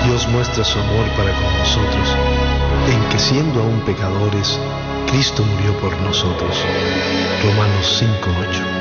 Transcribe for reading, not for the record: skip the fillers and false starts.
Dios muestra su amor para con nosotros, en que siendo aún pecadores, Cristo murió por nosotros. Romanos 5:8.